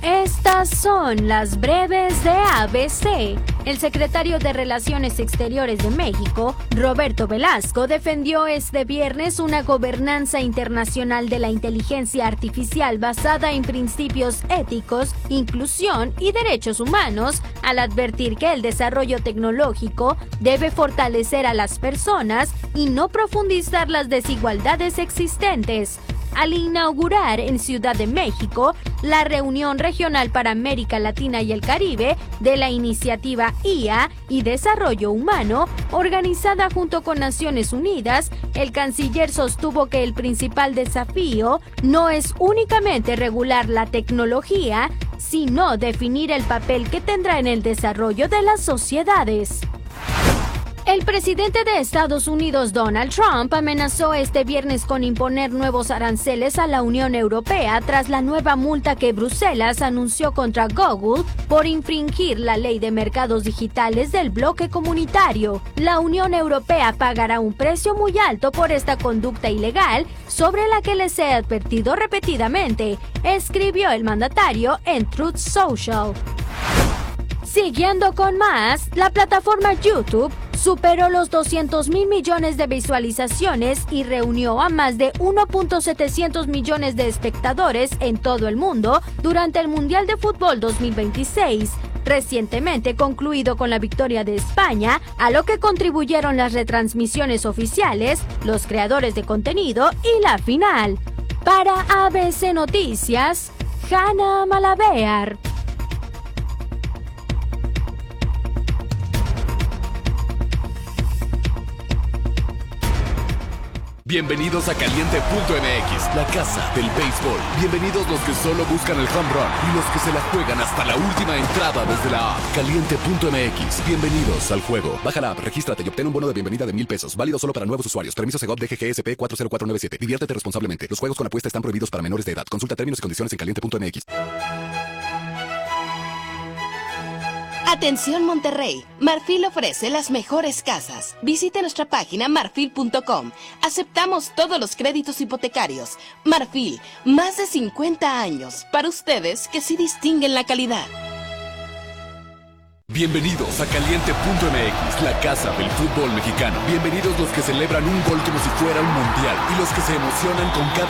Estas son las breves de ABC. El secretario de Relaciones Exteriores de México, Roberto Velasco, defendió este viernes una gobernanza internacional de la inteligencia artificial basada en principios éticos, inclusión y derechos humanos, al advertir que el desarrollo tecnológico debe fortalecer a las personas y no profundizar las desigualdades existentes. Al inaugurar en Ciudad de México la reunión regional para América Latina y el Caribe de la iniciativa IA y Desarrollo Humano, organizada junto con Naciones Unidas, el canciller sostuvo que el principal desafío no es únicamente regular la tecnología, sino definir el papel que tendrá en el desarrollo de las sociedades. El presidente de Estados Unidos, Donald Trump, amenazó este viernes con imponer nuevos aranceles a la Unión Europea tras la nueva multa que Bruselas anunció contra Google por infringir la ley de mercados digitales del bloque comunitario. La Unión Europea pagará un precio muy alto por esta conducta ilegal sobre la que les he advertido repetidamente, escribió el mandatario en Truth Social. Siguiendo con más, la plataforma YouTube superó los 200,000 millones de visualizaciones y reunió a más de 1.700 millones de espectadores en todo el mundo durante el Mundial de Fútbol 2026, recientemente concluido con la victoria de España, a lo que contribuyeron las retransmisiones oficiales, los creadores de contenido y la final. Para ABC Noticias, Hanna Malabear. Bienvenidos a Caliente.mx, la casa del béisbol. Bienvenidos los que solo buscan el home run y los que se la juegan hasta la última entrada desde la app. Caliente.mx, bienvenidos al juego. Baja la app, regístrate y obtén un bono de bienvenida de $1,000. Válido solo para nuevos usuarios. Permiso Segov DGGSP 40497. Diviértete responsablemente. Los juegos con apuesta están prohibidos para menores de edad. Consulta términos y condiciones en Caliente.mx. Atención Monterrey, Marfil ofrece las mejores casas. Visite nuestra página marfil.com. Aceptamos todos los créditos hipotecarios. Marfil, más de 50 años para ustedes que sí distinguen la calidad. Bienvenidos a Caliente.mx, la casa del fútbol mexicano. Bienvenidos los que celebran un gol como si fuera un mundial y los que se emocionan con cada